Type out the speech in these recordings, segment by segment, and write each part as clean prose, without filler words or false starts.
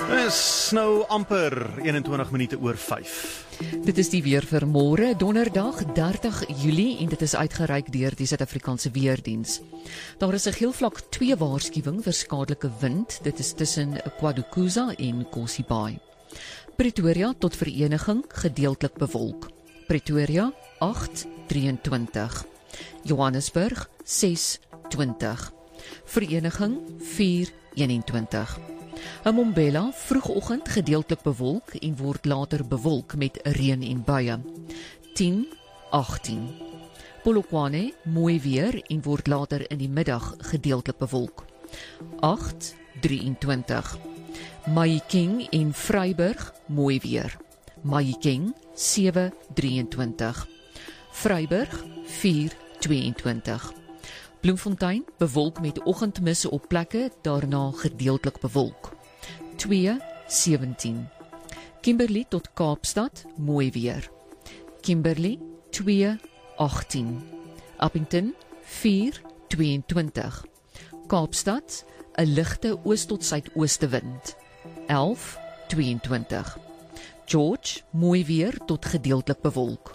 Is nou amper 21 minute oor 5. Dit is die weer vir môre, donderdag 30 Julie en dit is uitgereik deur die Suid-Afrikaanse Weerdiens. Daar is 'n geelvlak 2 waarskuwing vir skadelike wind. Dit is tussen KwaDukuza en Kosi Bay. Pretoria tot Vereniging gedeeltelik bewolk. Pretoria 8:23. Johannesburg 6:20. Vereniging 4:21. Mbombela vroegoggend gedeeltelik bewolk en word later bewolk met reën en buie. 10:18. Polokwane mooi weer en word later in die middag gedeeltelik bewolk. 8:23. Mahikeng en Vryburg mooi weer. Mahikeng 7:23. Vryburg 4:22. Bloemfontein bewolk met oggendmis op plekke, daarna gedeeltelik bewolk. 2:17. Kimberley tot Kaapstad mooi weer. Kimberley 2:18. Appington 4:22. Kaapstad 'n ligte oos tot suidooste wind. 11:22. George mooi weer tot gedeeltelik bewolk.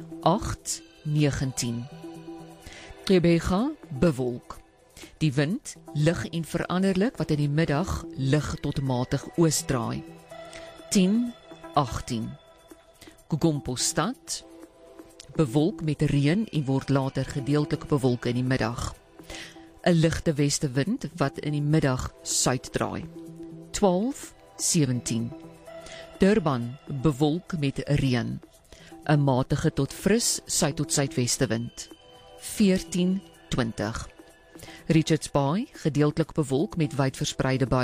8:19. Gqeberha bewolk. Die wind lig en veranderlik wat in die middag lig tot matig oos draai. 10:18. Kokompostad bewolk met reën en word later gedeeltelik bewolk in die middag. 'n ligte weste wind wat in die middag suid draai. 12:17. Durban bewolk met reën. 'n matige tot fris suid tot suidweste wind. 14:20. Richards Bay gedeeltelik bewolk met wyd verspreide buie.